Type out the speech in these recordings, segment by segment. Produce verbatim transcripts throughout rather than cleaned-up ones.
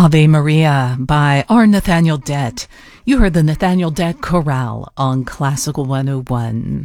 Ave Maria by our Nathaniel Dett. You heard the Nathaniel Dett Chorale on Classical one oh one.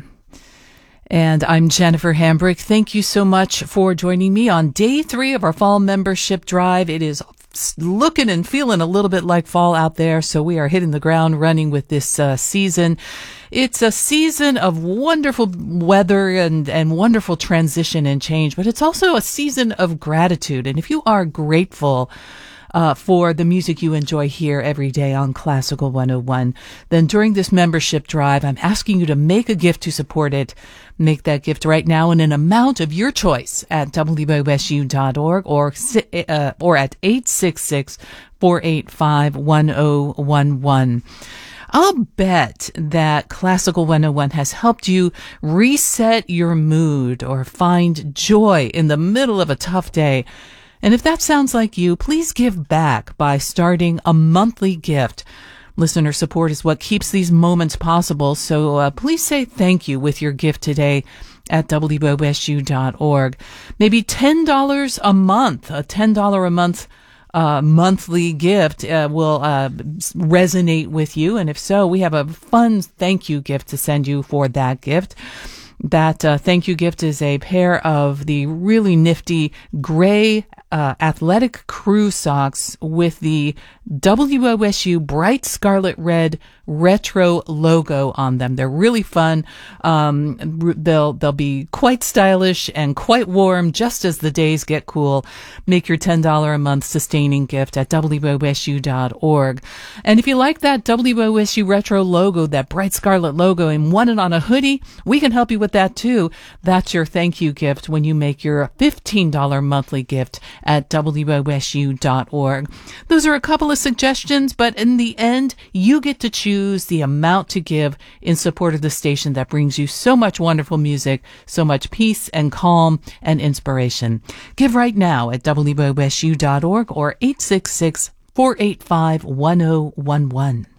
And I'm Jennifer Hambrick. Thank you so much for joining me on day three of our fall membership drive. It is looking and feeling a little bit like fall out there, so we are hitting the ground running with this uh, season. It's a season of wonderful weather and, and wonderful transition and change, but it's also a season of gratitude. And if you are grateful Uh, for the music you enjoy here every day on Classical one oh one, then during this membership drive, I'm asking you to make a gift to support it. Make that gift right now in an amount of your choice at W O S U dot org or, uh, or at eight six six, four eight five, one oh one one. I'll bet that Classical one oh one has helped you reset your mood or find joy in the middle of a tough day. And if that sounds like you, please give back by starting a monthly gift. Listener support is what keeps these moments possible, so uh, please say thank you with your gift today at W O S U dot org. Maybe ten dollars a month, a ten dollars a month uh, monthly gift uh, will uh, resonate with you. And if so, we have a fun thank you gift to send you for that gift. That uh, thank you gift is a pair of the really nifty gray uh, athletic crew socks with the W O S U bright scarlet red retro logo on them. They're really fun. Um, they'll they'll be quite stylish and quite warm just as the days get cool. Make your ten dollars a month sustaining gift at W O S U dot org. And if you like that W O S U retro logo, that bright scarlet logo, and want it on a hoodie, we can help you with that too. That's your thank you gift when you make your fifteen dollars monthly gift at W O S U dot org. Those are a couple of suggestions, but in the end, you get to choose the amount to give in support of the station that brings you so much wonderful music, so much peace and calm and inspiration. Give right now at W O S U dot org or eight six six, four eight five, one oh one one.